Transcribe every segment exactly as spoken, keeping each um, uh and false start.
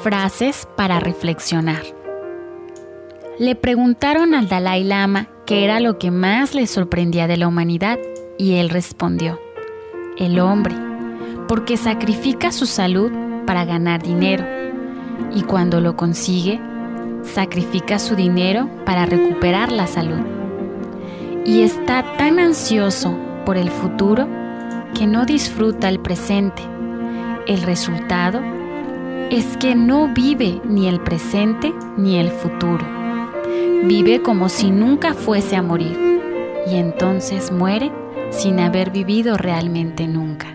Frases para reflexionar. Le preguntaron al Dalai Lama qué era lo que más le sorprendía de la humanidad y él respondió: el hombre, porque sacrifica su salud para ganar dinero y cuando lo consigue, sacrifica su dinero para recuperar la salud. Y está tan ansioso por el futuro que no disfruta el presente. El resultado es que no vive ni el presente ni el futuro. Vive como si nunca fuese a morir y entonces muere sin haber vivido realmente nunca.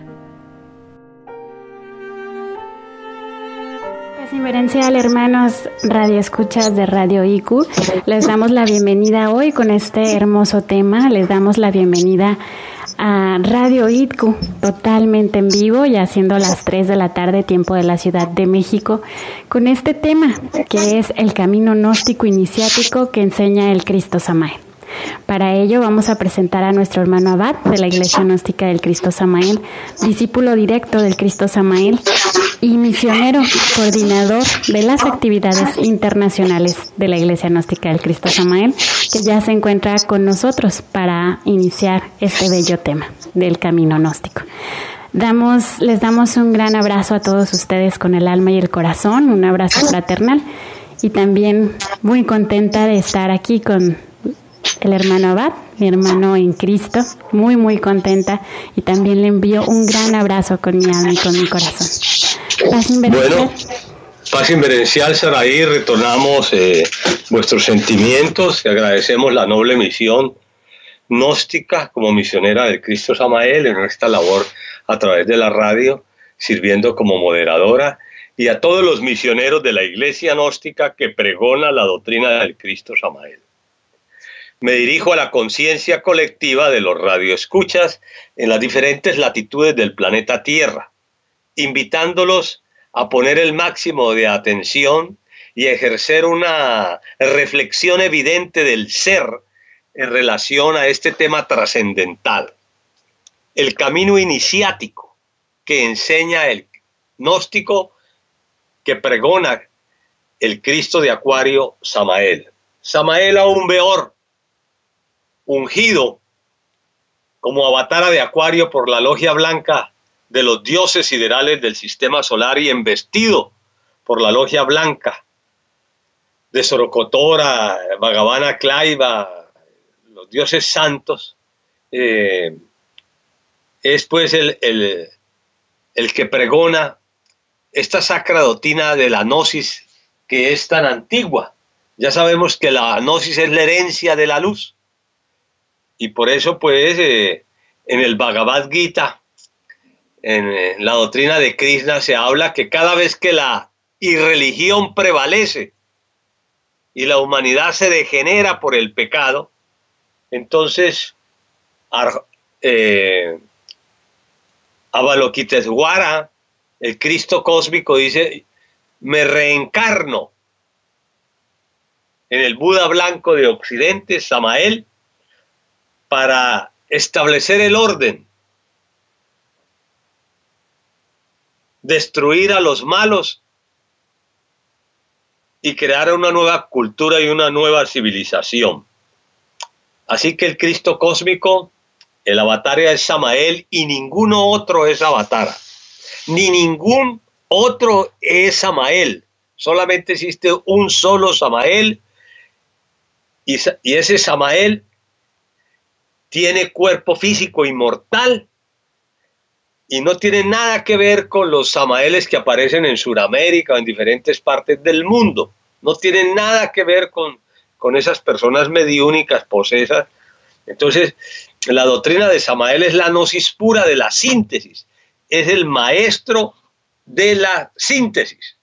Paz inverencial, hermanos Radio Escuchas de Radio I Q. Les damos la bienvenida hoy con este hermoso tema. Les damos la bienvenida a Radio I Q, totalmente en vivo, ya siendo las tres de la tarde, tiempo de la Ciudad de México, con este tema que es el camino gnóstico iniciático que enseña el Cristo Samael. Para ello vamos a presentar a nuestro hermano Abad de la Iglesia Gnóstica del Cristo Samael, discípulo directo del Cristo Samael y misionero coordinador de las actividades internacionales de la Iglesia Gnóstica del Cristo Samael, que ya se encuentra con nosotros para iniciar este bello tema del camino gnóstico. Damos, les damos un gran abrazo a todos ustedes con el alma y el corazón, un abrazo fraternal y también muy contenta de estar aquí con el hermano Abad, mi hermano en Cristo, muy muy contenta y también le envío un gran abrazo con mi alma y con mi corazón. Paz inverencial. Bueno, paz inverencial, Saraí, retornamos eh, vuestros sentimientos y agradecemos la noble misión gnóstica como misionera del Cristo Samael en nuestra labor a través de la radio, sirviendo como moderadora, y a todos los misioneros de la Iglesia Gnóstica que pregona la doctrina del Cristo Samael. Me dirijo a la conciencia colectiva de los radioescuchas en las diferentes latitudes del planeta Tierra, invitándolos a poner el máximo de atención y ejercer una reflexión evidente del ser en relación a este tema trascendental, el camino iniciático que enseña el gnóstico que pregona el Cristo de Acuario Samael. Samael aún Beor, ungido como avatara de Acuario por la logia blanca de los dioses siderales del sistema solar y embestido por la logia blanca de Sorocotora, Bhagavana Klaiva, los dioses santos, eh, es pues el, el, el que pregona esta sacra doctrina de la gnosis que es tan antigua. Ya sabemos que la gnosis es la herencia de la luz. Y por eso, pues, eh, en el Bhagavad Gita, en eh, la doctrina de Krishna, se habla que cada vez que la irreligión prevalece y la humanidad se degenera por el pecado, entonces eh, Avalokitesvara, el Cristo cósmico, dice: me reencarno en el Buda blanco de Occidente, Samael, para establecer el orden, destruir a los malos y crear una nueva cultura y una nueva civilización. Así que el Cristo cósmico, el avatar es Samael y ninguno otro es avatar, ni ningún otro es Samael. Solamente existe un solo Samael y, y ese Samael tiene cuerpo físico inmortal y no tiene nada que ver con los Samaeles que aparecen en Sudamérica o en diferentes partes del mundo. No tienen nada que ver con, con esas personas mediúnicas, posesas. Entonces, la doctrina de Samael es la gnosis pura de la síntesis. Es el maestro de la síntesis.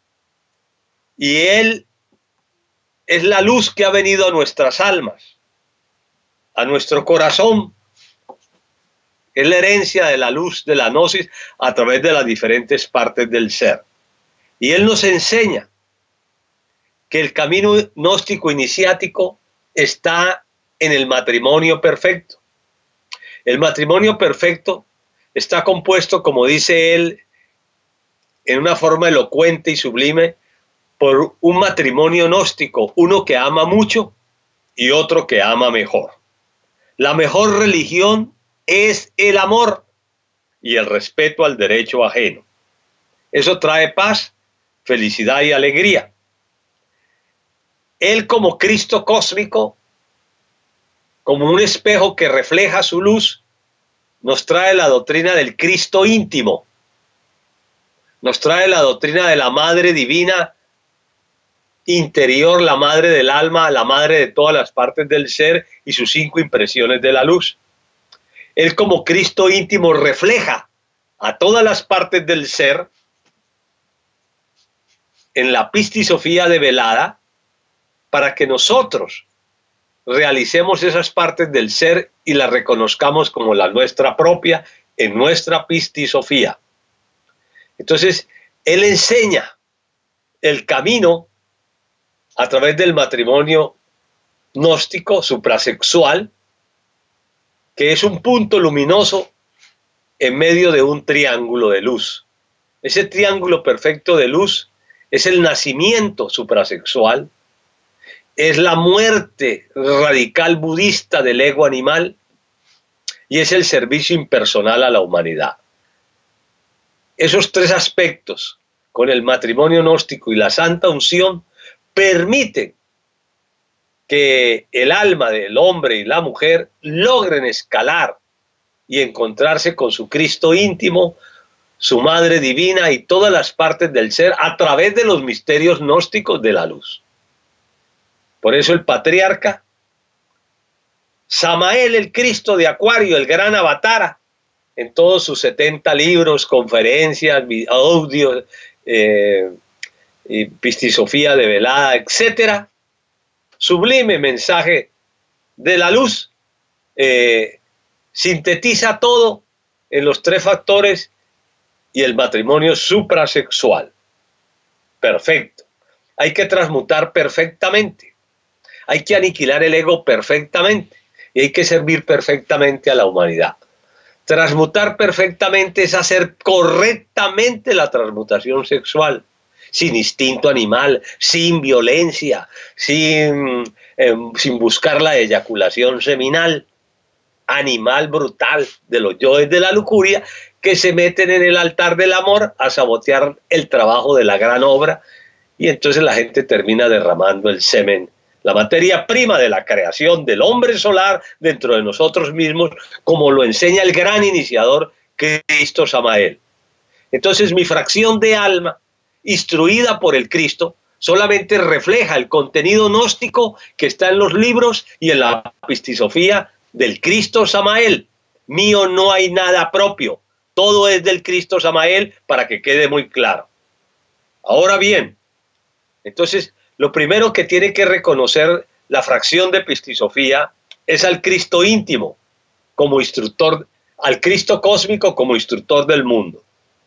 Y él es la luz que ha venido a nuestras almas, a nuestro corazón. Es la herencia de la luz de la gnosis a través de las diferentes partes del ser. Y él nos enseña que el camino gnóstico iniciático está en el matrimonio perfecto. El matrimonio perfecto está compuesto, como dice él, en una forma elocuente y sublime por un matrimonio gnóstico, uno que ama mucho y otro que ama mejor. La mejor religión es el amor y el respeto al derecho ajeno. Eso trae paz, felicidad y alegría. Él, como Cristo cósmico, como un espejo que refleja su luz, nos trae la doctrina del Cristo íntimo, nos trae la doctrina de la Madre Divina interior, la Madre del alma, la Madre de todas las partes del ser y sus cinco impresiones de la luz. Él, como Cristo íntimo, refleja a todas las partes del ser en la pistisofía develada para que nosotros realicemos esas partes del ser y las reconozcamos como la nuestra propia en nuestra pistisofía. Entonces, él enseña el camino a través del matrimonio gnóstico suprasexual, que es un punto luminoso en medio de un triángulo de luz. Ese triángulo perfecto de luz es el nacimiento suprasexual, es la muerte radical budista del ego animal y es el servicio impersonal a la humanidad. Esos tres aspectos, con el matrimonio gnóstico y la santa unción, permiten que el alma del hombre y la mujer logren escalar y encontrarse con su Cristo íntimo, su Madre Divina y todas las partes del ser a través de los misterios gnósticos de la luz. Por eso el patriarca Samael, el Cristo de Acuario, el gran avatara, en todos sus setenta libros, conferencias, audios, eh, y pistisofía develada, etcétera, sublime mensaje de la luz, eh, sintetiza todo en los tres factores y el matrimonio suprasexual. Perfecto. Hay que transmutar perfectamente. Hay que aniquilar el ego perfectamente y hay que servir perfectamente a la humanidad. Transmutar perfectamente es hacer correctamente la transmutación sexual, sin instinto animal, sin violencia, sin, eh, sin buscar la eyaculación seminal, animal brutal de los yoes de la lujuria que se meten en el altar del amor a sabotear el trabajo de la gran obra y entonces la gente termina derramando el semen, la materia prima de la creación del hombre solar dentro de nosotros mismos, como lo enseña el gran iniciador Cristo Samael. Entonces mi fracción de alma, instruida por el Cristo, solamente refleja el contenido gnóstico que está en los libros y en la pistisofía del Cristo Samael. Mío no hay nada propio, todo es del Cristo Samael, para que quede muy claro. Ahora bien, entonces lo primero que tiene que reconocer la fracción de pistisofía es al Cristo íntimo como instructor, al Cristo cósmico como instructor del mundo,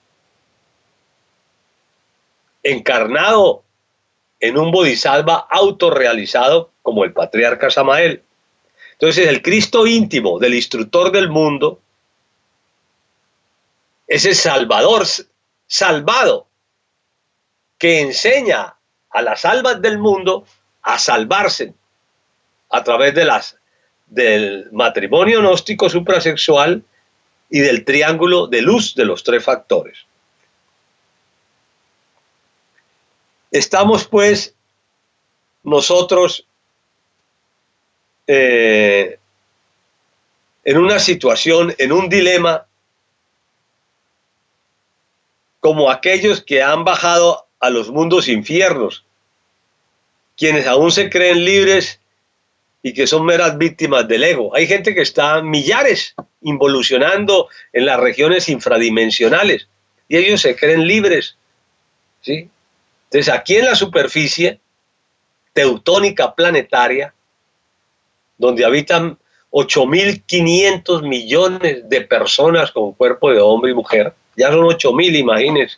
encarnado en un bodhisattva autorrealizado como el patriarca Samael. Entonces el Cristo íntimo del instructor del mundo es el Salvador salvado que enseña a las almas del mundo a salvarse a través de las, del matrimonio gnóstico suprasexual y del triángulo de luz de los tres factores. Estamos pues nosotros eh, en una situación, en un dilema, como aquellos que han bajado a los mundos infiernos, quienes aún se creen libres y que son meras víctimas del ego. Hay gente que está millares involucionando en las regiones infradimensionales y ellos se creen libres, ¿sí? Entonces aquí en la superficie teutónica planetaria, donde habitan ocho mil quinientos millones de personas con cuerpo de hombre y mujer, ya son ocho mil, imagínense.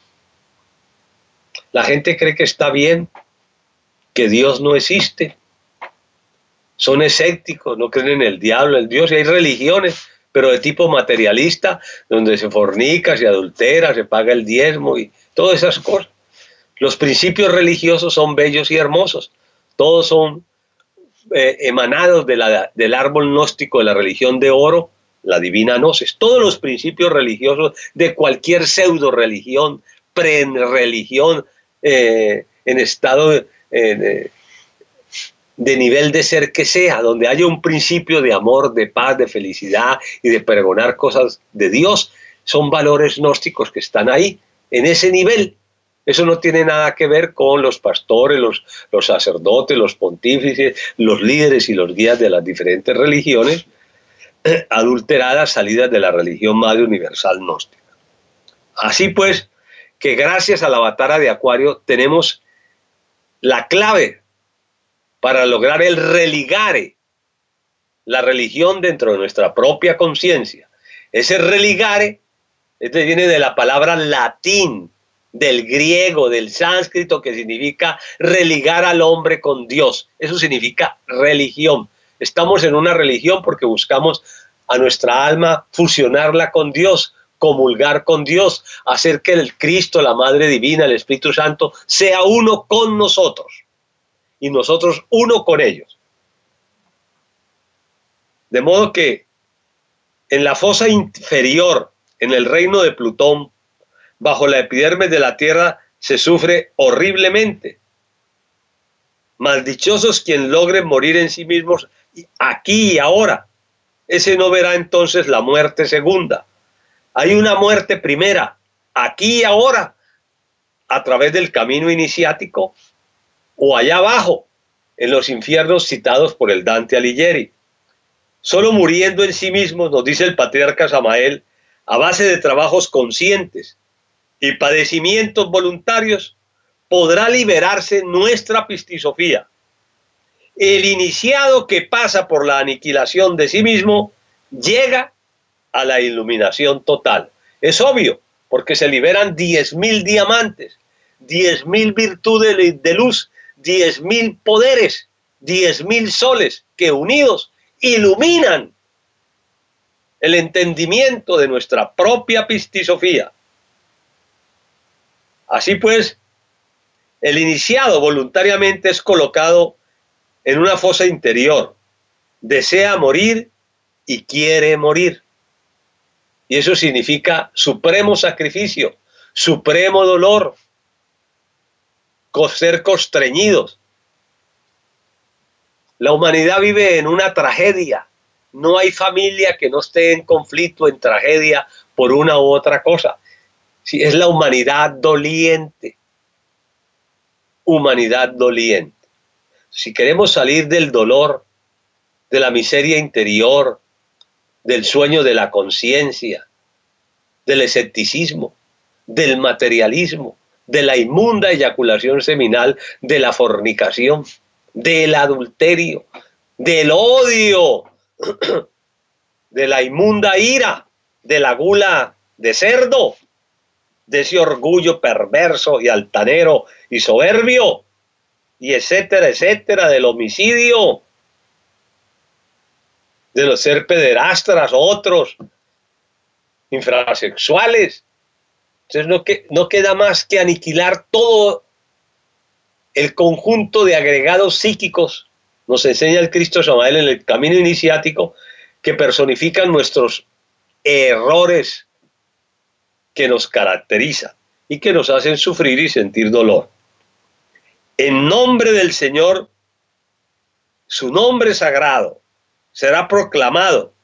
La gente cree que está bien, que Dios no existe. Son escépticos, no creen en el diablo, el Dios. Y hay religiones, pero de tipo materialista, donde se fornica, se adultera, se paga el diezmo y todas esas cosas. Los principios religiosos son bellos y hermosos, todos son eh, emanados de la, del árbol gnóstico de la religión de oro, la divina gnosis. Todos los principios religiosos de cualquier pseudo religión, pre-religión, eh, en estado de, eh, de nivel de ser que sea, donde haya un principio de amor, de paz, de felicidad y de pregonar cosas de Dios, son valores gnósticos que están ahí, en ese nivel. Eso no tiene nada que ver con los pastores, los, los sacerdotes, los pontífices, los líderes y los guías de las diferentes religiones eh, adulteradas, salidas de la religión madre universal gnóstica. Así pues, que gracias a la Avatara de Acuario tenemos la clave para lograr el religare, la religión dentro de nuestra propia conciencia. Ese religare, este viene de la palabra latín, del griego, del sánscrito, que significa religar al hombre con Dios. Eso significa religión. Estamos en una religión porque buscamos a nuestra alma fusionarla con Dios, comulgar con Dios, hacer que el Cristo, la Madre Divina, el Espíritu Santo, sea uno con nosotros y nosotros uno con ellos. De modo que en la fosa inferior, en el reino de Plutón, bajo la epidermis de la Tierra, se sufre horriblemente. Maldichosos quien logre morir en sí mismos aquí y ahora. Ese no verá entonces la muerte segunda. Hay una muerte primera, aquí y ahora, a través del camino iniciático, o allá abajo, en los infiernos citados por el Dante Alighieri. Solo muriendo en sí mismos, nos dice el patriarca Samael, a base de trabajos conscientes y padecimientos voluntarios, podrá liberarse nuestra pistisofía. El iniciado que pasa por la aniquilación de sí mismo llega a la iluminación total. Es obvio, porque se liberan diez mil diamantes, diez mil virtudes de luz, diez mil poderes, diez mil soles que unidos iluminan el entendimiento de nuestra propia pistisofía. Así pues, el iniciado voluntariamente es colocado en una fosa interior, desea morir y quiere morir. Y eso significa supremo sacrificio, supremo dolor, ser constreñidos. La humanidad vive en una tragedia. No hay familia que no esté en conflicto, en tragedia, por una u otra cosa. Sí, es la humanidad doliente. Humanidad doliente. Si queremos salir del dolor, de la miseria interior, del sueño de la conciencia, del escepticismo, del materialismo, de la inmunda eyaculación seminal, de la fornicación, del adulterio, del odio, de la inmunda ira, de la gula de cerdo, de ese orgullo perverso y altanero y soberbio, y etcétera, etcétera, del homicidio, de los ser pederastras, otros, infrasexuales. Entonces no, que, no queda más que aniquilar todo el conjunto de agregados psíquicos, nos enseña el Cristo Samael en el camino iniciático, que personifican nuestros errores que nos caracterizan y que nos hacen sufrir y sentir dolor. En nombre del Señor, su nombre sagrado será proclamado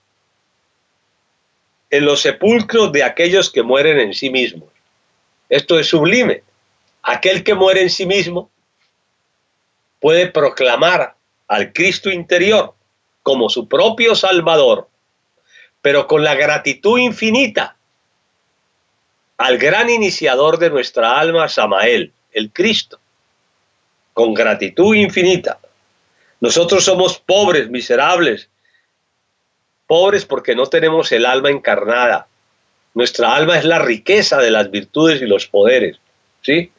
en los sepulcros de aquellos que mueren en sí mismos. Esto es sublime. Aquel que muere en sí mismo puede proclamar al Cristo interior como su propio Salvador, pero con la gratitud infinita al gran iniciador de nuestra alma, Samael, el Cristo, con gratitud infinita. Nosotros somos pobres, miserables, pobres porque no tenemos el alma encarnada. Nuestra alma es la riqueza de las virtudes y los poderes, ¿sí?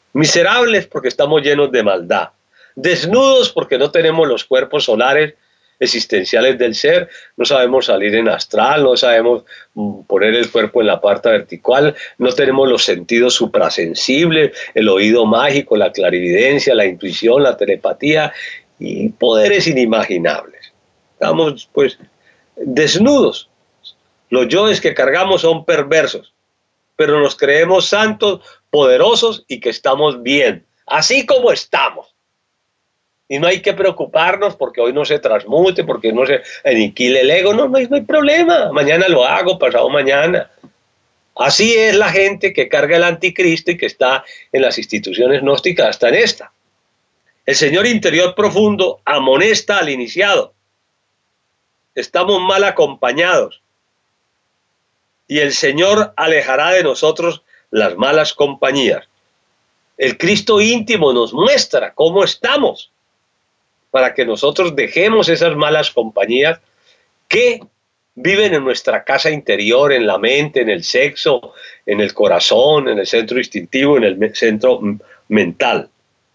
Miserables porque estamos llenos de maldad. Desnudos porque no tenemos los cuerpos solares existenciales del ser, no sabemos salir en astral, no sabemos poner el cuerpo en la parte vertical, no tenemos los sentidos suprasensibles, el oído mágico, la clarividencia, la intuición, la telepatía y poderes inimaginables. Estamos pues desnudos. Los yoes que cargamos son perversos, pero nos creemos santos, poderosos y que estamos bien, así como estamos. Y no hay que preocuparnos porque hoy no se transmute, porque no se aniquile el ego. No, no hay, no hay problema. Mañana lo hago, pasado mañana. Así es la gente que carga el anticristo y que está en las instituciones gnósticas, hasta en esta. El Señor interior profundo amonesta al iniciado. Estamos mal acompañados. Y el Señor alejará de nosotros las malas compañías. El Cristo íntimo nos muestra cómo estamos, para que nosotros dejemos esas malas compañías que viven en nuestra casa interior, en la mente, en el sexo, en el corazón, en el centro instintivo, en el centro mental.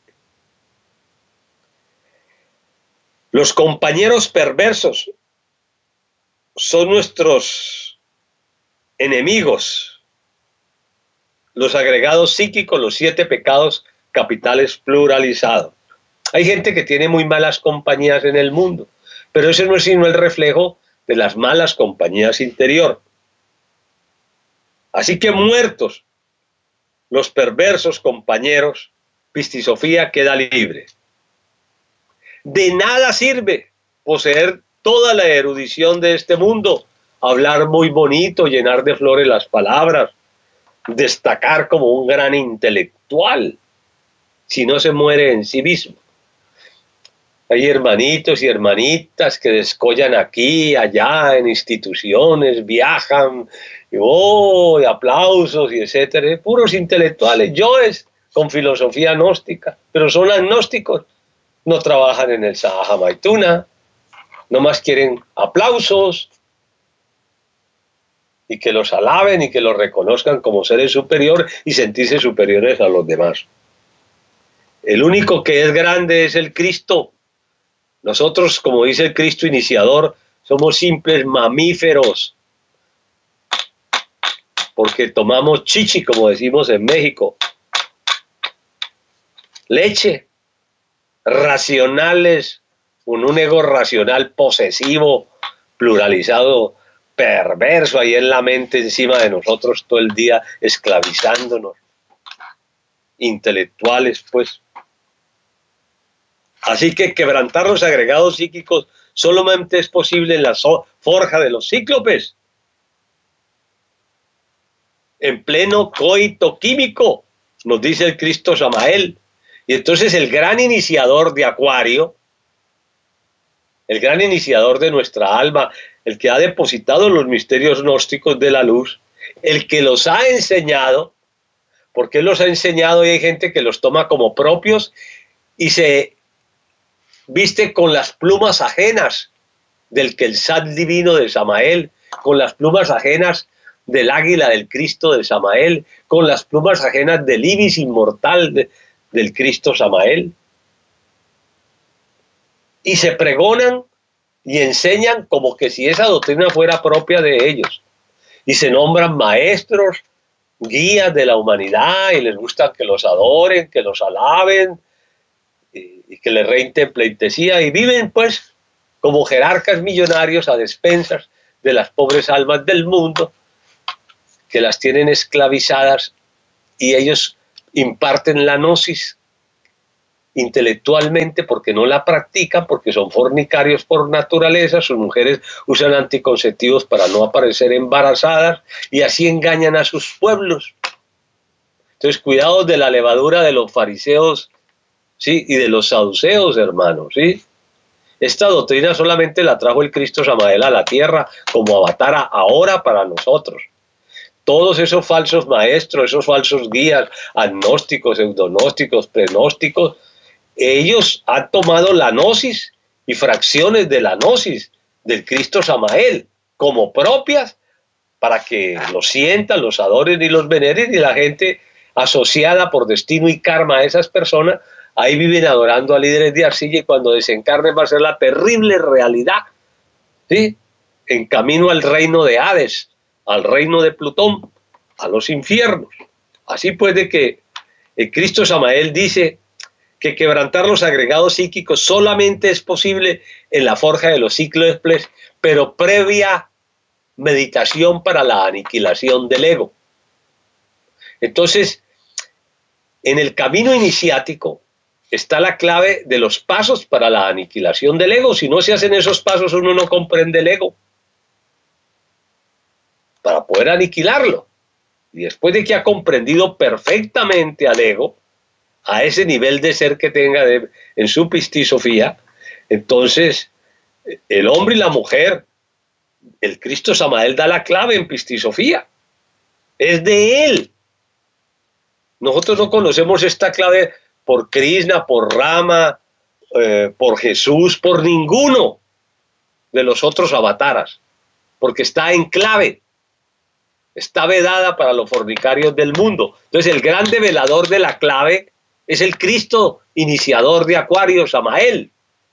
Los compañeros perversos son nuestros enemigos, los agregados psíquicos, los siete pecados capitales pluralizados. Hay gente que tiene muy malas compañías en el mundo, pero ese no es sino el reflejo de las malas compañías interior. Así que muertos los perversos compañeros, Pistisofía queda libre. De nada sirve poseer toda la erudición de este mundo, hablar muy bonito, llenar de flores las palabras, destacar como un gran intelectual, si no se muere en sí mismo. Hay hermanitos y hermanitas que descollan aquí, allá, en instituciones, viajan, y oh, de aplausos y etcétera. Puros intelectuales, yoes con filosofía gnóstica, pero son agnósticos. No trabajan en el Sahaja Maituna, nomás quieren aplausos y que los alaben y que los reconozcan como seres superiores y sentirse superiores a los demás. El único que es grande es el Cristo. Nosotros, como dice el Cristo iniciador, somos simples mamíferos, porque tomamos chichi, como decimos en México, leche, racionales, con un ego racional posesivo, pluralizado, perverso, ahí en la mente encima de nosotros todo el día, esclavizándonos, intelectuales, pues. Así que quebrantar los agregados psíquicos solamente es posible en la forja de los cíclopes, en pleno coito químico, nos dice el Cristo Samael. Y entonces el gran iniciador de Acuario, el gran iniciador de nuestra alma, el que ha depositado los misterios gnósticos de la luz, el que los ha enseñado, porque él los ha enseñado y hay gente que los toma como propios y se viste con las plumas ajenas del Quetzal divino de Samael, con las plumas ajenas del águila del Cristo de Samael, con las plumas ajenas del ibis inmortal de, del Cristo Samael. Y se pregonan y enseñan como que si esa doctrina fuera propia de ellos. Y se nombran maestros, guías de la humanidad, y les gusta que los adoren, que los alaben, y que les reinten pleitesía, y viven pues como jerarcas millonarios a despensas de las pobres almas del mundo, que las tienen esclavizadas, y ellos imparten la gnosis intelectualmente porque no la practican, porque son fornicarios por naturaleza, sus mujeres usan anticonceptivos para no aparecer embarazadas, y así engañan a sus pueblos. Entonces, cuidados de la levadura de los fariseos, ¿sí? Y de los saduceos, hermanos, ¿sí? Esta doctrina solamente la trajo el Cristo Samael a la tierra como avatar ahora para nosotros. Todos esos falsos maestros, esos falsos guías, agnósticos, pseudognósticos, prenósticos, ellos han tomado la gnosis y fracciones de la gnosis del Cristo Samael como propias para que los sientan, los adoren y los veneren, y la gente asociada por destino y karma a esas personas ahí viven adorando a líderes de arcilla y cuando desencarnen va a ser la terrible realidad, ¿sí? En camino al reino de Hades, al reino de Plutón, a los infiernos. Así pues de que el Cristo Samael dice que quebrantar los agregados psíquicos solamente es posible en la forja de los cíclopes, pero previa meditación para la aniquilación del ego. Entonces, en el camino iniciático está la clave de los pasos para la aniquilación del ego. Si no se hacen esos pasos, uno no comprende el ego para poder aniquilarlo. Y después de que ha comprendido perfectamente al ego, a ese nivel de ser que tenga de, en su pistisofía, entonces el hombre y la mujer, el Cristo Samael da la clave en pistisofía. Es de él. Nosotros no conocemos esta clave por Krishna, por Rama, eh, por Jesús, por ninguno de los otros avataras, porque está en clave, está vedada para los fornicarios del mundo. Entonces el gran develador de la clave es el Cristo iniciador de Acuario, Samael.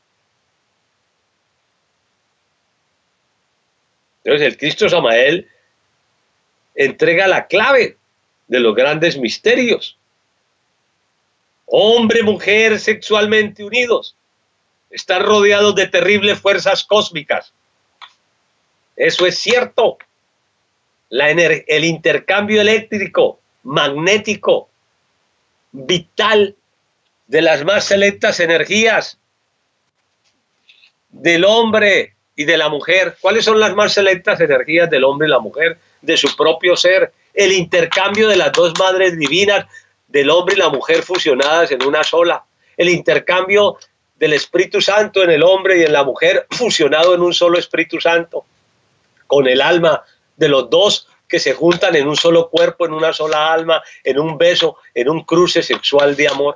Entonces el Cristo Samael entrega la clave de los grandes misterios. Hombre, mujer, sexualmente unidos, están rodeados de terribles fuerzas cósmicas. Eso es cierto. La el intercambio eléctrico, magnético, vital de las más selectas energías del hombre y de la mujer. ¿Cuáles son las más selectas energías del hombre y la mujer? De su propio ser. El intercambio de las dos madres divinas del hombre y la mujer fusionadas en una sola. El intercambio del Espíritu Santo en el hombre y en la mujer fusionado en un solo Espíritu Santo. Con el alma de los dos que se juntan en un solo cuerpo, en una sola alma, en un beso, en un cruce sexual de amor.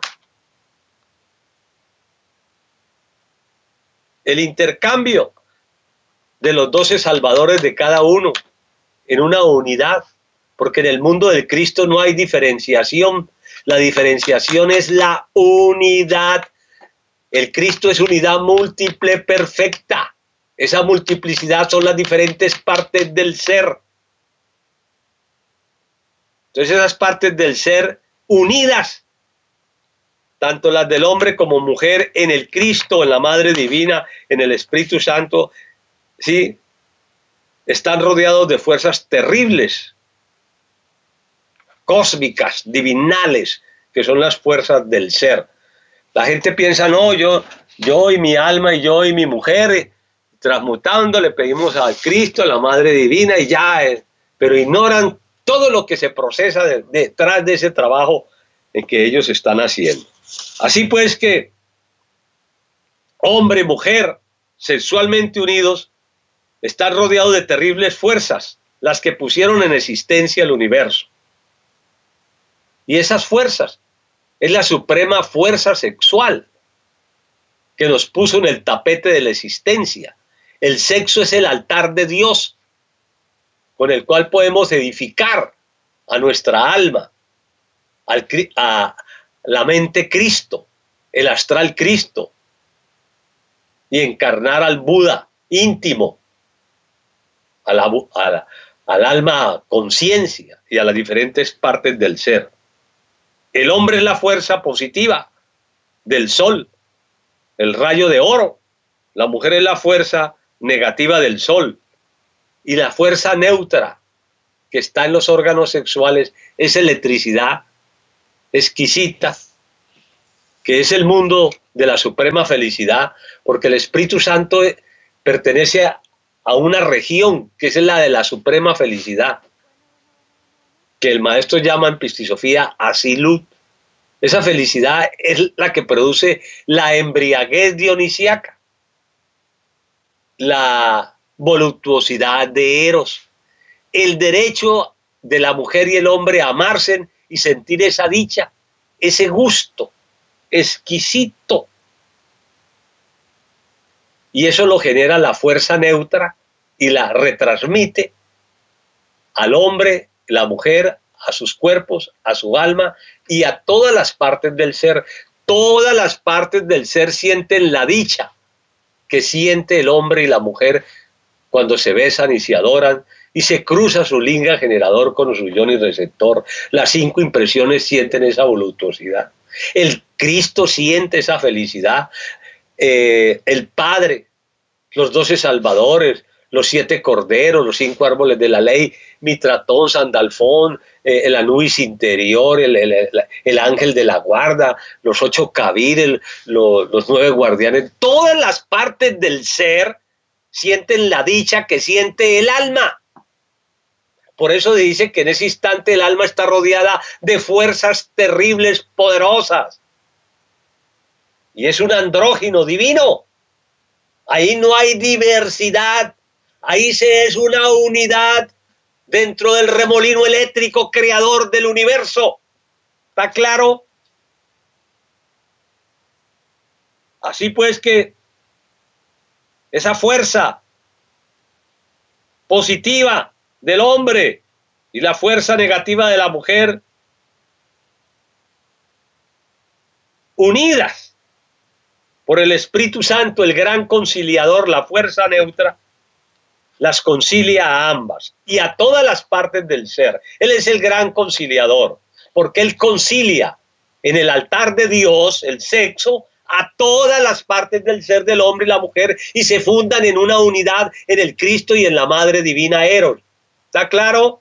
El intercambio de los doce salvadores de cada uno en una unidad, porque en el mundo del Cristo no hay diferenciación, la diferenciación es la unidad. El Cristo es unidad múltiple perfecta, esa multiplicidad son las diferentes partes del ser. Entonces esas partes del ser unidas, tanto las del hombre como mujer, en el Cristo, en la Madre Divina, en el Espíritu Santo, ¿sí? Están rodeados de fuerzas terribles, cósmicas, divinales, que son las fuerzas del ser. La gente piensa, no, yo, yo y mi alma, y yo y mi mujer, transmutando, le pedimos al Cristo, a la Madre Divina, y ya, es, pero ignoran todo lo que se procesa de, detrás de ese trabajo en que ellos están haciendo. Así pues que hombre y mujer sexualmente unidos están rodeados de terribles fuerzas, las que pusieron en existencia el universo. Y esas fuerzas es la suprema fuerza sexual que nos puso en el tapete de la existencia. El sexo es el altar de Dios, con el cual podemos edificar a nuestra alma, al, a la mente Cristo, el astral Cristo, y encarnar al Buda íntimo, a la, a la, al alma conciencia y a las diferentes partes del ser. El hombre es la fuerza positiva del sol, el rayo de oro. La mujer es la fuerza negativa del sol. Y la fuerza neutra que está en los órganos sexuales es electricidad exquisita, que es el mundo de la suprema felicidad, porque el Espíritu Santo pertenece a, a una región que es la de la suprema felicidad, que el maestro llama en Pistisofía Asilut. Esa felicidad es la que produce la embriaguez dionisíaca, la voluptuosidad de Eros, el derecho de la mujer y el hombre a amarse y sentir esa dicha, ese gusto exquisito. Y eso lo genera la fuerza neutra y la retransmite al hombre, la mujer, a sus cuerpos, a su alma y a todas las partes del ser. todas las partes del ser sienten la dicha que siente el hombre y la mujer cuando se besan y se adoran y se cruza su lingua generador con su ionis receptor. Las cinco impresiones sienten esa voluptuosidad. El Cristo siente esa felicidad. Eh, el Padre, los doce salvadores, los siete corderos, los cinco árboles de la ley, Mitratón, Sandalfón, eh, el Anubis interior, el, el, el, el ángel de la guarda, los ocho cabires, los, los nueve guardianes, todas las partes del ser sienten la dicha que siente el alma. Por eso dice que en ese instante el alma está rodeada de fuerzas terribles, poderosas. Y es un andrógino divino. Ahí no hay diversidad. Ahí se es una unidad dentro del remolino eléctrico creador del universo. ¿Está claro? Así pues que esa fuerza positiva del hombre y la fuerza negativa de la mujer, unidas por el Espíritu Santo, el gran conciliador, la fuerza neutra, las concilia a ambas y a todas las partes del ser. Él es el gran conciliador, porque él concilia en el altar de Dios el sexo a todas las partes del ser del hombre y la mujer y se fundan en una unidad en el Cristo y en la Madre Divina Eros. ¿Está claro?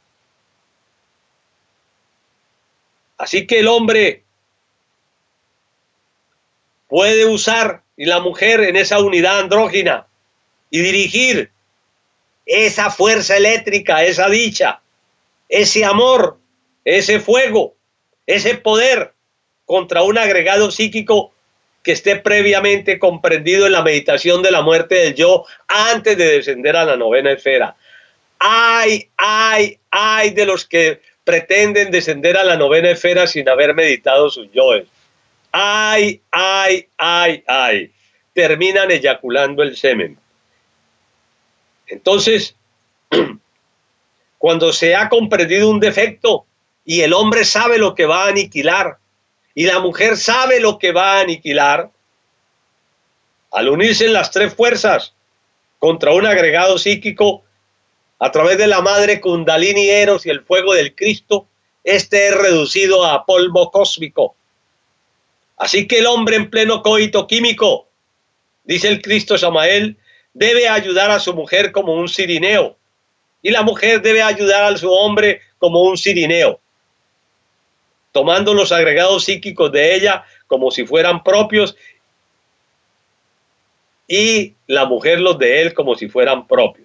Así que el hombre puede usar y la mujer en esa unidad andrógina y dirigir esa fuerza eléctrica, esa dicha, ese amor, ese fuego, ese poder contra un agregado psíquico que esté previamente comprendido en la meditación de la muerte del yo antes de descender a la novena esfera. Ay, ay, ay de los que pretenden descender a la novena esfera sin haber meditado sus yoes. Ay, ay, ay, ay. Terminan eyaculando el semen. Entonces, cuando se ha comprendido un defecto y el hombre sabe lo que va a aniquilar y la mujer sabe lo que va a aniquilar, al unirse en las tres fuerzas contra un agregado psíquico a través de la madre Kundalini Eros y el fuego del Cristo, este es reducido a polvo cósmico. Así que el hombre en pleno coito químico, dice el Cristo Samael, debe ayudar a su mujer como un cirineo y la mujer debe ayudar a su hombre como un cirineo, tomando los agregados psíquicos de ella como si fueran propios y la mujer los de él como si fueran propios.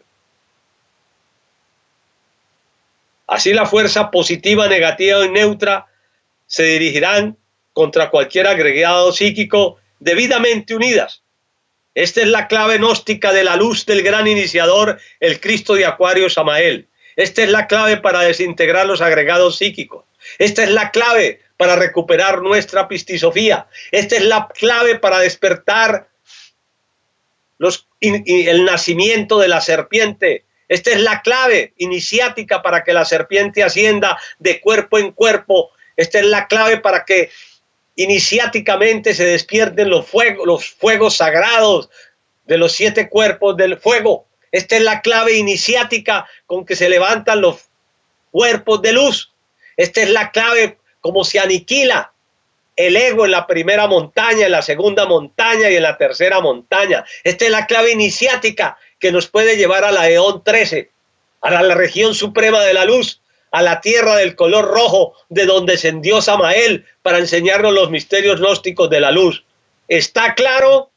Así la fuerza positiva, negativa y neutra se dirigirán contra cualquier agregado psíquico debidamente unidas. Esta es la clave gnóstica de la luz del gran iniciador, el Cristo de Acuario Samael. Esta es la clave para desintegrar los agregados psíquicos. Esta es la clave para recuperar nuestra pistisofía. Esta es la clave para despertar los, y, y el nacimiento de la serpiente. Esta es la clave iniciática para que la serpiente ascienda de cuerpo en cuerpo. Esta es la clave para que iniciáticamente se despierten los fuegos, los fuegos sagrados de los siete cuerpos del fuego. Esta es la clave iniciática con que se levantan los cuerpos de luz. Esta es la clave como se aniquila el ego en la primera montaña, en la segunda montaña y en la tercera montaña. Esta es la clave iniciática que nos puede llevar a la Eón trece, a la, la región suprema de la luz, a la tierra del color rojo de donde descendió Samael para enseñarnos los misterios gnósticos de la luz. ¿Está claro?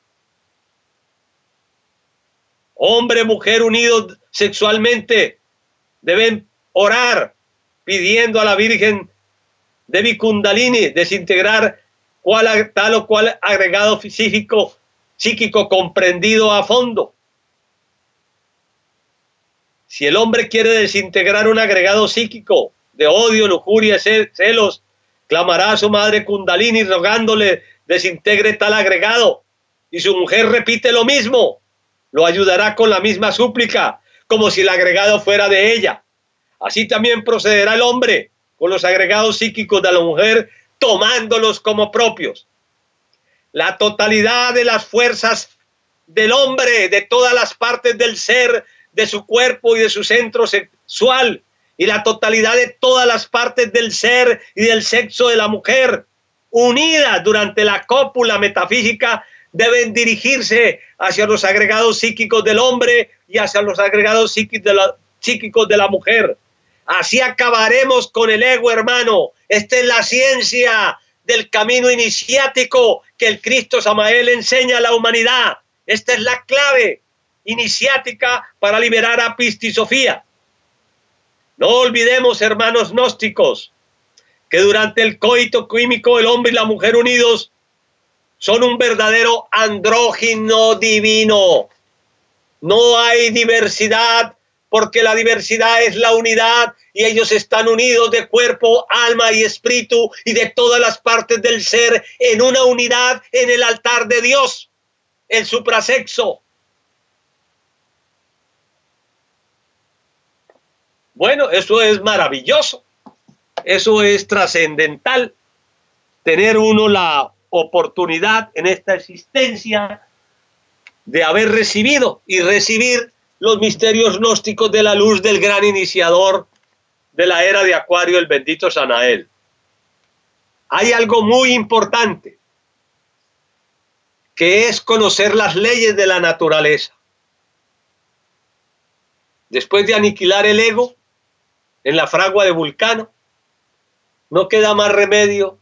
Hombre, mujer unidos sexualmente deben orar pidiendo a la Virgen Devi Kundalini desintegrar cual, tal o cual agregado psíquico, psíquico comprendido a fondo. Si el hombre quiere desintegrar un agregado psíquico de odio, lujuria, celos, clamará a su madre Kundalini rogándole desintegre tal agregado. Y su mujer repite lo mismo, lo ayudará con la misma súplica, como si el agregado fuera de ella. Así también procederá el hombre con los agregados psíquicos de la mujer tomándolos como propios. La totalidad de las fuerzas del hombre, de todas las partes del ser, de su cuerpo y de su centro sexual, y la totalidad de todas las partes del ser y del sexo de la mujer, unidas durante la cópula metafísica, deben dirigirse hacia los agregados psíquicos del hombre y hacia los agregados psíquicos de la, psíquicos de la mujer. Así acabaremos con el ego, hermano. Esta es la ciencia del camino iniciático que el Cristo Samael enseña a la humanidad. Esta es la clave iniciática para liberar a Pistisofía. No olvidemos, hermanos gnósticos, que durante el coito químico el hombre y la mujer unidos son un verdadero andrógino divino. No hay diversidad, porque la diversidad es la unidad y ellos están unidos de cuerpo, alma y espíritu y de todas las partes del ser en una unidad en el altar de Dios, el suprasexo. Bueno, eso es maravilloso, eso es trascendental, tener uno la oportunidad en esta existencia de haber recibido y recibir los misterios gnósticos de la luz del gran iniciador de la era de Acuario, el bendito Samael. Hay algo muy importante, que es conocer las leyes de la naturaleza. Después de aniquilar el ego en la fragua de Vulcano, no queda más remedio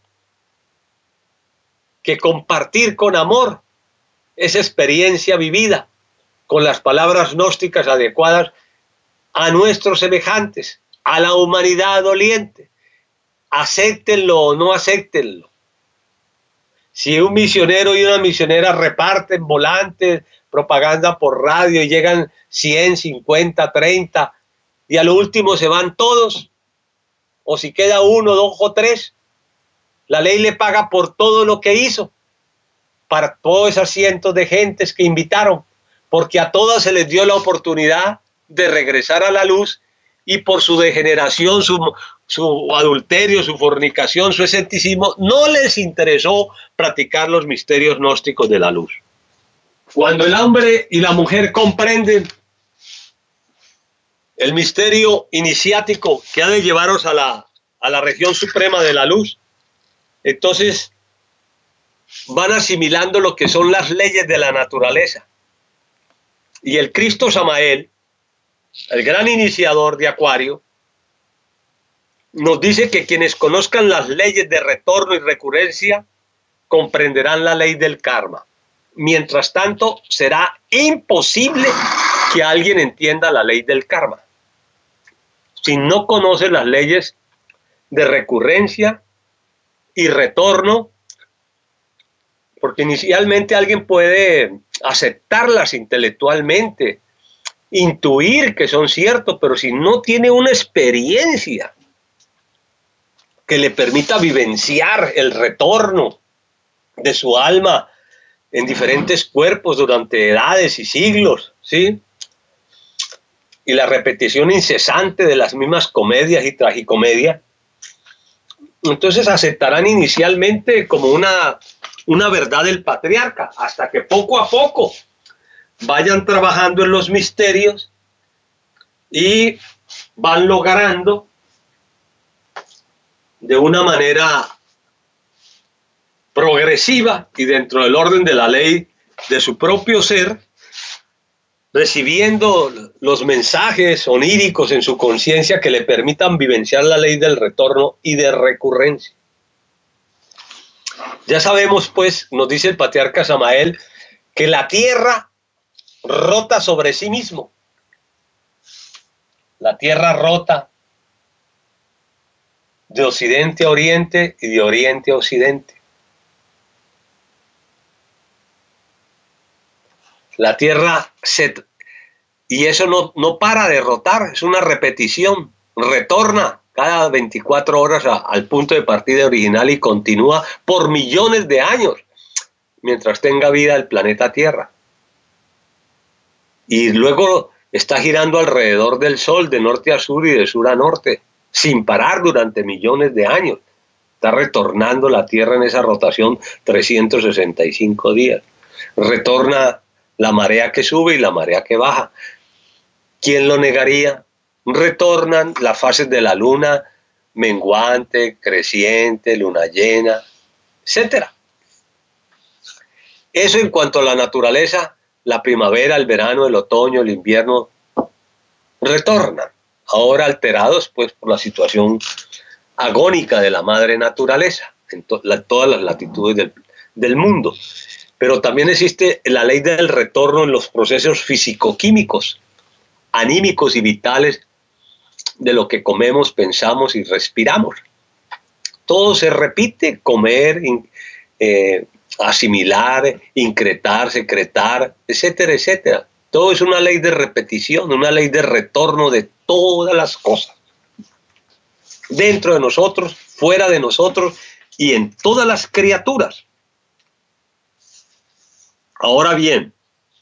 que compartir con amor esa experiencia vivida con las palabras gnósticas adecuadas a nuestros semejantes, a la humanidad doliente. Acéptenlo o no acéptenlo. Si un misionero y una misionera reparten volantes, propaganda por radio y llegan cien, cincuenta, treinta y a lo último se van todos, o si queda uno, dos o tres, la ley le paga por todo lo que hizo, para todos esos cientos de gentes que invitaron, porque a todas se les dio la oportunidad de regresar a la luz y por su degeneración, su, su adulterio, su fornicación, su escepticismo, no les interesó practicar los misterios gnósticos de la luz. Cuando el hombre y la mujer comprenden el misterio iniciático que ha de llevaros a la, a la región suprema de la luz, entonces van asimilando lo que son las leyes de la naturaleza. Y el Cristo Samael, el gran iniciador de Acuario, nos dice que quienes conozcan las leyes de retorno y recurrencia comprenderán la ley del karma. Mientras tanto, será imposible que alguien entienda la ley del karma si no conoce las leyes de recurrencia y retorno, porque inicialmente alguien puede aceptarlas intelectualmente, intuir que son ciertos, pero si no tiene una experiencia que le permita vivenciar el retorno de su alma en diferentes cuerpos durante edades y siglos, ¿sí? Y la repetición incesante de las mismas comedias y tragicomedias, entonces aceptarán inicialmente como una, una verdad del patriarca, hasta que poco a poco vayan trabajando en los misterios y van logrando de una manera progresiva y dentro del orden de la ley de su propio ser, recibiendo los mensajes oníricos en su conciencia que le permitan vivenciar la ley del retorno y de recurrencia. Ya sabemos, pues, nos dice el patriarca Samael, que la tierra rota sobre sí mismo. La tierra rota de occidente a oriente y de oriente a occidente. La tierra se... Y eso no, no para de rotar, es una repetición, retorna cada veinticuatro horas a, al punto de partida original y continúa por millones de años, mientras tenga vida el planeta Tierra. Y luego está girando alrededor del Sol, de norte a sur y de sur a norte, sin parar durante millones de años. Está retornando la Tierra en esa rotación trescientos sesenta y cinco días. Retorna la marea que sube y la marea que baja. ¿Quién lo negaría? Retornan las fases de la luna, menguante, creciente, luna llena, etcétera. Eso en cuanto a la naturaleza, la primavera, el verano, el otoño, el invierno, retornan. Ahora alterados pues por la situación agónica de la madre naturaleza en to la, todas las latitudes del, del mundo. Pero también existe la ley del retorno en los procesos físico-químicos, anímicos y vitales de lo que comemos, pensamos y respiramos. Todo se repite: comer, in, eh, asimilar, incretar, secretar, etcétera, etcétera. Todo es una ley de repetición, una ley de retorno de todas las cosas. Dentro de nosotros, fuera de nosotros y en todas las criaturas. Ahora bien,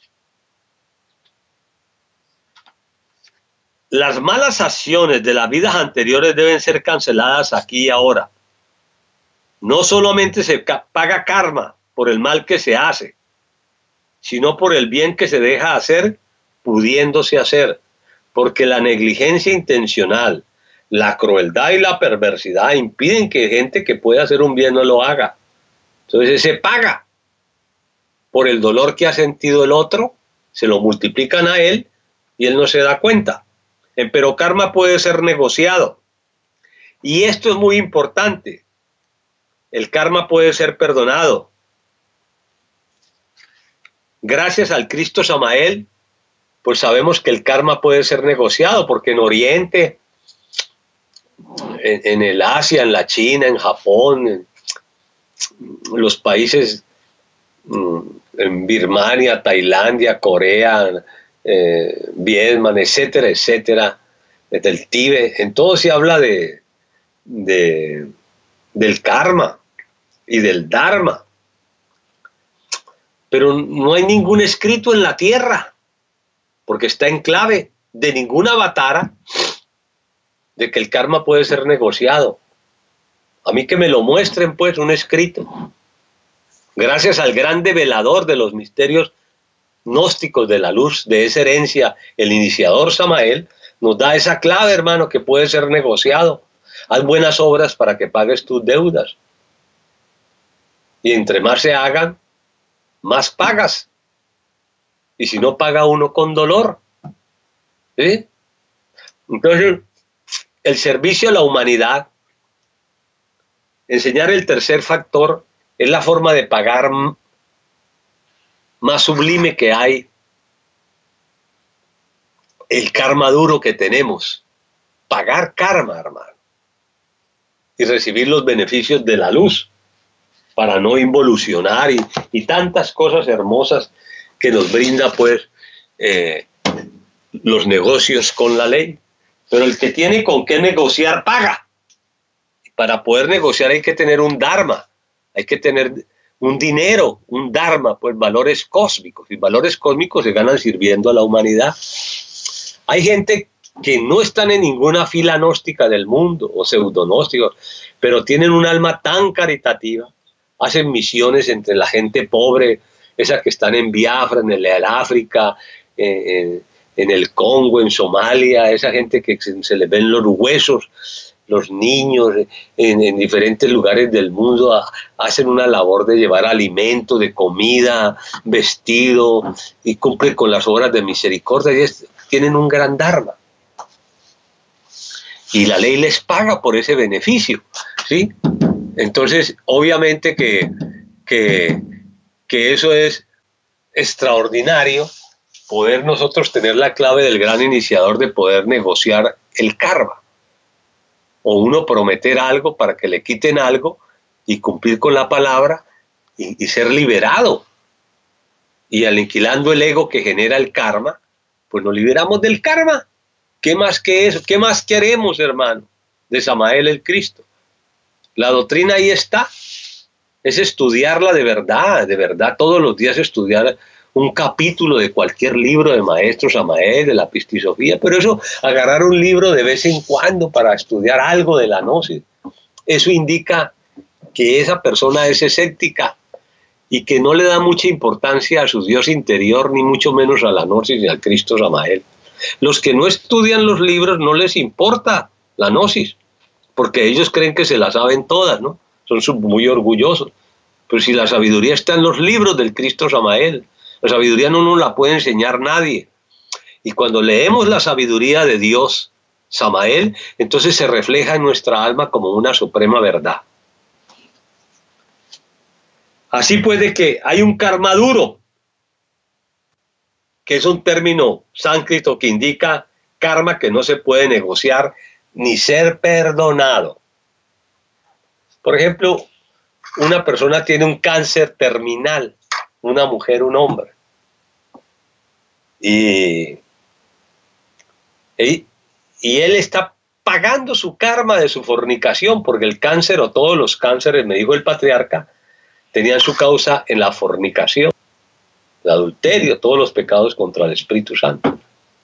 las malas acciones de las vidas anteriores deben ser canceladas aquí y ahora. No solamente se paga karma por el mal que se hace, sino por el bien que se deja hacer, pudiéndose hacer, porque la negligencia intencional, la crueldad y la perversidad impiden que gente que pueda hacer un bien no lo haga. Entonces se paga por el dolor que ha sentido el otro, se lo multiplican a él y él no se da cuenta. Pero karma puede ser negociado. Y esto es muy importante. El karma puede ser perdonado. Gracias al Cristo Samael, pues sabemos que el karma puede ser negociado, porque en Oriente, en, en el Asia, en la China, en Japón, en los países, en Birmania, Tailandia, Corea, eh, Vietnam, etcétera, etcétera, desde el Tíbet, en todo se habla de, de, del karma y del dharma. Pero no hay ningún escrito en la tierra, porque está en clave de ninguna avatara, de que el karma puede ser negociado. A mí que me lo muestren pues un escrito. Gracias al gran develador de los misterios gnósticos de la luz, de esa herencia, el iniciador Samael, nos da esa clave, hermano, que puede ser negociado. Haz buenas obras para que pagues tus deudas. Y entre más se hagan, más pagas. Y si no paga uno con dolor, ¿sí? Entonces, el servicio a la humanidad, enseñar el tercer factor, es la forma de pagar más sublime que hay, el karma duro que tenemos. Pagar karma, hermano, y recibir los beneficios de la luz, para no involucionar y, y tantas cosas hermosas que nos brinda pues eh, los negocios con la ley. Pero el que tiene con qué negociar paga. Para poder negociar hay que tener un dharma, hay que tener un dinero, un dharma, pues valores cósmicos, y valores cósmicos se ganan sirviendo a la humanidad. Hay gente que no están en ninguna fila gnóstica del mundo o pseudognósticos, pero tienen un alma tan caritativa, hacen misiones entre la gente pobre, esas que están en Biafra, en el, el África, en, en el Congo, en Somalia, esa gente que se, se les ven los huesos, los niños en, en diferentes lugares del mundo a, hacen una labor de llevar alimento, de comida, vestido, y cumplen con las obras de misericordia, y es, tienen un gran dharma. Y la ley les paga por ese beneficio, ¿sí? Entonces, obviamente que, que, que eso es extraordinario, poder nosotros tener la clave del gran iniciador de poder negociar el karma. O uno prometer algo para que le quiten algo y cumplir con la palabra y, y ser liberado. Y aniquilando el ego que genera el karma, pues nos liberamos del karma. ¿Qué más que eso? ¿Qué más queremos, hermano? De Samael el Cristo. La doctrina ahí está, es estudiarla de verdad, de verdad, todos los días estudiar un capítulo de cualquier libro de Maestro Samael, de la Pistisofía, pero eso, agarrar un libro de vez en cuando para estudiar algo de la gnosis, eso indica que esa persona es escéptica y que no le da mucha importancia a su Dios interior, ni mucho menos a la gnosis ni al Cristo Samael. Los que no estudian los libros no les importa la gnosis, porque ellos creen que se la saben todas, ¿no? Son muy orgullosos. Pero si la sabiduría está en los libros del Cristo Samael, la sabiduría no nos la puede enseñar nadie. Y cuando leemos la sabiduría de Dios, Samael, entonces se refleja en nuestra alma como una suprema verdad. Así pues, de que hay un karma duro, que es un término sánscrito que indica karma que no se puede negociar ni ser perdonado. Por ejemplo, una persona tiene un cáncer terminal, una mujer, un hombre, y, y, y él está pagando su karma de su fornicación, porque el cáncer o todos los cánceres, me dijo el patriarca, tenían su causa en la fornicación, el adulterio, todos los pecados contra el Espíritu Santo.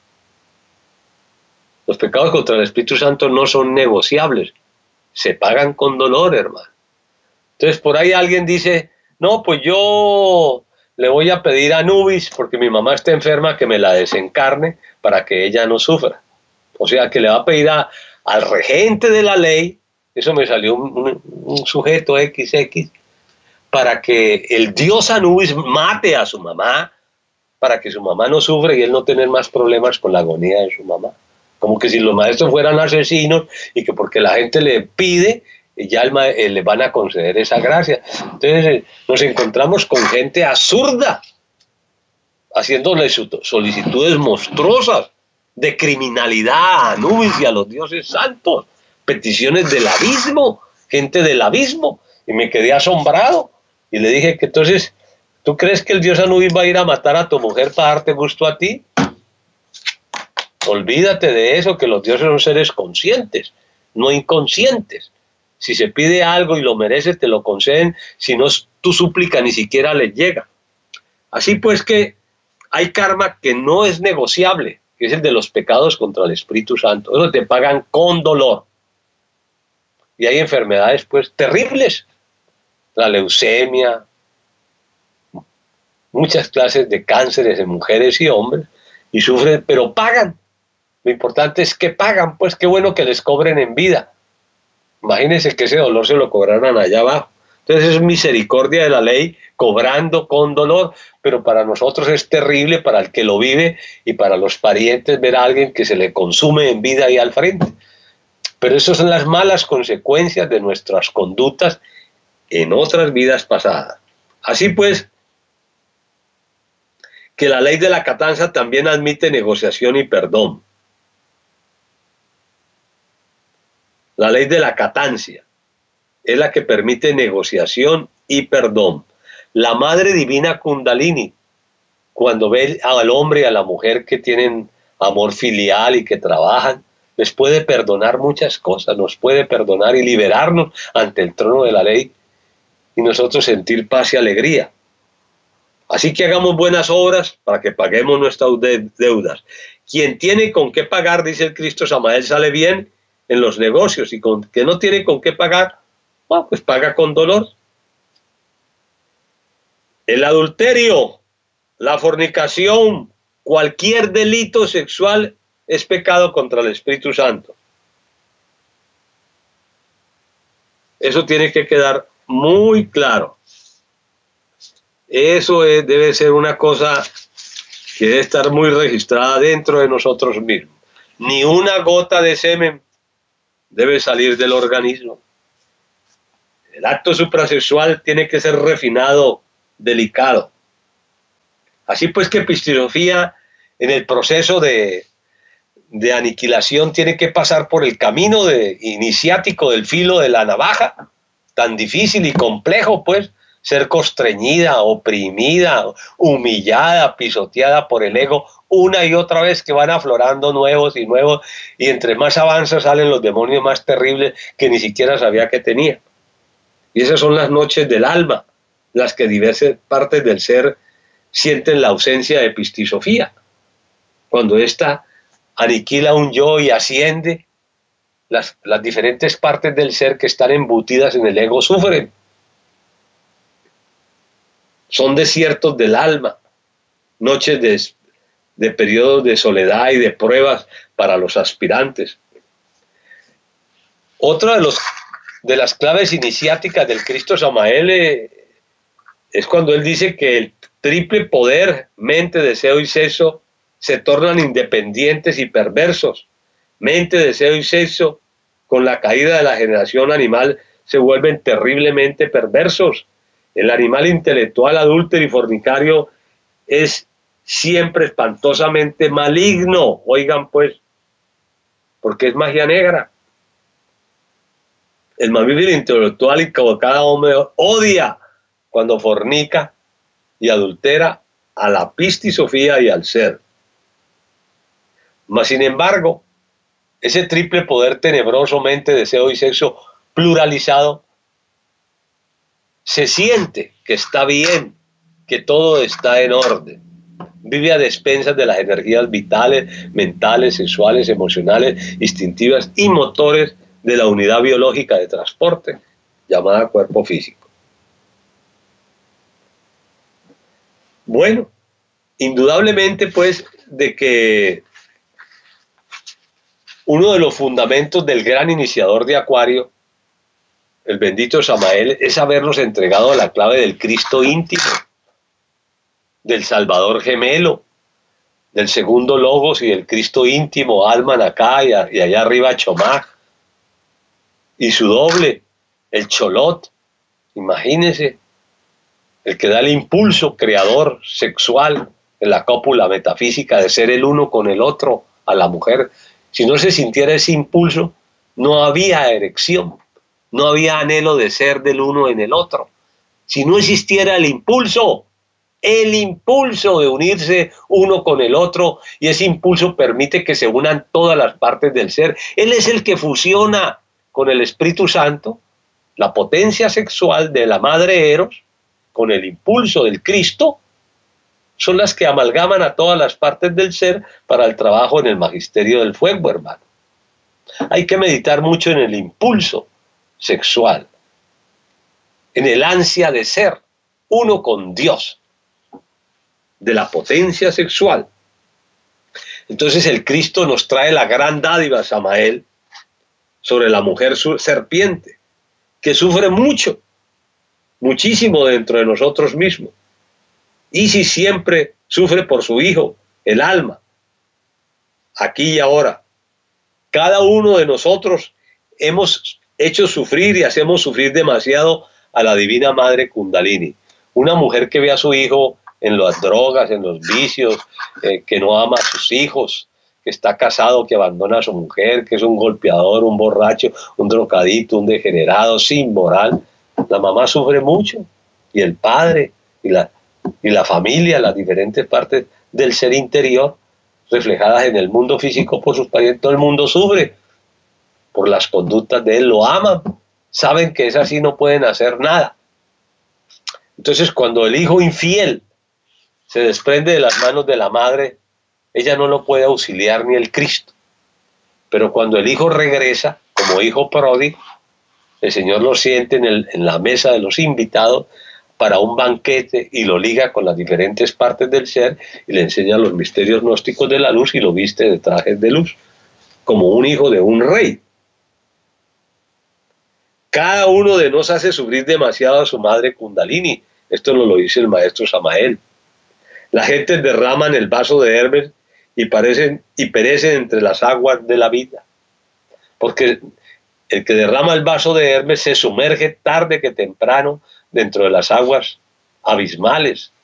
Los pecados contra el Espíritu Santo no son negociables, se pagan con dolor, hermano. Entonces por ahí alguien dice, no, pues yo le voy a pedir a Anubis, porque mi mamá está enferma, que me la desencarne para que ella no sufra. O sea, que le va a pedir a, al regente de la ley, eso me salió un, un, un sujeto equis equis, para que el dios Anubis mate a su mamá, para que su mamá no sufra y él no tener más problemas con la agonía de su mamá. Como que si los maestros fueran asesinos y que porque la gente le pide, ya el, eh, le van a conceder esa gracia. Entonces eh, nos encontramos con gente absurda, haciéndole solicitudes monstruosas de criminalidad a Anubis y a los dioses santos, peticiones del abismo, gente del abismo, y me quedé asombrado. Y le dije que entonces, ¿tú crees que el dios Anubis va a ir a matar a tu mujer para darte gusto a ti? Olvídate de eso, que los dioses son seres conscientes, no inconscientes. Si se pide algo y lo mereces, te lo conceden, si no, tu súplica ni siquiera les llega. Así pues que hay karma que no es negociable, que es el de los pecados contra el Espíritu Santo. Eso te pagan con dolor. Y hay enfermedades pues terribles, la leucemia, muchas clases de cánceres en mujeres y hombres, y sufren, pero pagan. Lo importante es que pagan, pues qué bueno que les cobren en vida. Imagínense que ese dolor se lo cobraran allá abajo. Entonces es misericordia de la ley, cobrando con dolor, pero para nosotros es terrible, para el que lo vive y para los parientes, ver a alguien que se le consume en vida ahí al frente. Pero esas son las malas consecuencias de nuestras conductas en otras vidas pasadas. Así pues, que la ley de la catanza también admite negociación y perdón. La ley de la catancia es la que permite negociación y perdón. La Madre Divina Kundalini, cuando ve al hombre y a la mujer que tienen amor filial y que trabajan, les puede perdonar muchas cosas, nos puede perdonar y liberarnos ante el trono de la ley y nosotros sentir paz y alegría. Así que hagamos buenas obras para que paguemos nuestras deudas. Quien tiene con qué pagar, dice el Cristo Samael, sale bien en los negocios, y con que no tiene con qué pagar, bueno, pues paga con dolor. El adulterio, la fornicación, cualquier delito sexual es pecado contra el Espíritu Santo. Eso tiene que quedar muy claro. Eso es, debe ser una cosa que debe estar muy registrada dentro de nosotros mismos. Ni una gota de semen debe salir del organismo. El acto suprasexual tiene que ser refinado, delicado. Así pues que epistemología en el proceso de, de aniquilación tiene que pasar por el camino de, iniciático del filo de la navaja, tan difícil y complejo, pues, ser constreñida, oprimida, humillada, pisoteada por el ego, una y otra vez, que van aflorando nuevos y nuevos, y entre más avanza salen los demonios más terribles que ni siquiera sabía que tenía. Y esas son las noches del alma, las que diversas partes del ser sienten la ausencia de epistisofía. Cuando ésta aniquila un yo y asciende, las, las diferentes partes del ser que están embutidas en el ego sufren. Son desiertos del alma, noches de, de periodos de soledad y de pruebas para los aspirantes. Otra de, los, de las claves iniciáticas del Cristo Samael eh, es cuando él dice que el triple poder, mente, deseo y sexo, se tornan independientes y perversos. Mente, deseo y sexo, con la caída de la generación animal, se vuelven terriblemente perversos. El animal intelectual, adúltero y fornicario es siempre espantosamente maligno. Oigan pues, porque es magia negra. El mamífero intelectual y cada hombre odia cuando fornica y adultera a la pistisofía y al ser. Mas sin embargo, ese triple poder tenebroso, mente, deseo y sexo pluralizado, se siente que está bien, que todo está en orden. Vive a despensas de las energías vitales, mentales, sexuales, emocionales, instintivas y motores de la unidad biológica de transporte, llamada cuerpo físico. Bueno, indudablemente pues de que uno de los fundamentos del gran iniciador de Acuario, el bendito Samael, es habernos entregado la clave del Cristo íntimo, del Salvador gemelo, del segundo Logos y del Cristo íntimo, Alman acá y, a, y allá arriba Chomaj, y su doble, el Cholot, imagínense, el que da el impulso creador sexual en la cópula metafísica de ser el uno con el otro a la mujer. Si no se sintiera ese impulso, no había erección, no había anhelo de ser del uno en el otro. Si no existiera el impulso, el impulso de unirse uno con el otro, y ese impulso permite que se unan todas las partes del ser. Él es el que fusiona con el Espíritu Santo la potencia sexual de la madre Eros con el impulso del Cristo, son las que amalgaman a todas las partes del ser para el trabajo en el magisterio del fuego, hermano. Hay que meditar mucho en el impulso sexual, en el ansia de ser uno con Dios, de la potencia sexual. Entonces el Cristo nos trae la gran dádiva, Samael, sobre la mujer serpiente, que sufre mucho, muchísimo dentro de nosotros mismos. Isis siempre sufre por su hijo, el alma, aquí y ahora. Cada uno de nosotros hemos hecho sufrir y hacemos sufrir demasiado a la Divina Madre Kundalini. Una mujer que ve a su hijo en las drogas, en los vicios, eh, que no ama a sus hijos, que está casado, que abandona a su mujer, que es un golpeador, un borracho, un drogadito, un degenerado, sin moral. La mamá sufre mucho, y el padre, y la, y la familia, las diferentes partes del ser interior, reflejadas en el mundo físico por sus parientes. Todo el mundo sufre por las conductas de él, lo aman, saben que es así, no pueden hacer nada. Entonces cuando el hijo infiel se desprende de las manos de la madre, ella no lo puede auxiliar ni el Cristo. Pero cuando el hijo regresa como hijo pródigo, el Señor lo siente en, el, en la mesa de los invitados para un banquete y lo liga con las diferentes partes del ser y le enseña los misterios gnósticos de la luz y lo viste de trajes de luz, como un hijo de un rey. Cada uno de nos hace sufrir demasiado a su madre Kundalini. Esto nos lo dice el maestro Samael. La gente derraman el vaso de Hermes y, parecen, y perecen entre las aguas de la vida. Porque el que derrama el vaso de Hermes se sumerge tarde que temprano dentro de las aguas abismales